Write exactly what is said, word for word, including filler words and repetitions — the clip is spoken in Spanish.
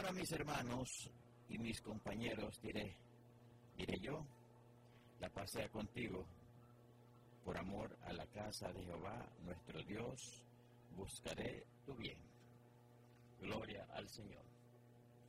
ahora, mis hermanos y mis compañeros, diré, diré yo, la paz sea contigo. Por amor a la casa de Jehová, nuestro Dios, buscaré tu bien. Gloria al Señor.